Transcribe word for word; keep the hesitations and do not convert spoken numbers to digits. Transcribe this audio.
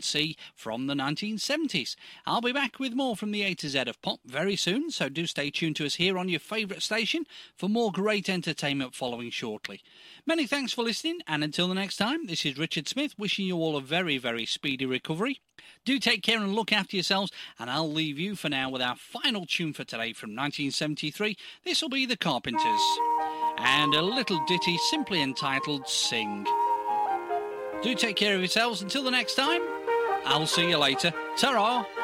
and C from the nineteen seventies. I'll be back with more from the A to Z of pop very soon, so do stay tuned to us here on your favourite station for more great entertainment following shortly. Many thanks for listening, and until the next time, this is Richard Smith wishing you all a very, very speedy recovery. Do take care and look after yourselves, and I'll leave you for now with our final tune for today from nineteen seventy-three. This will be The Carpenters, and a little ditty simply entitled Sing. Do take care of yourselves until the next time. I'll see you later. Ta-ra!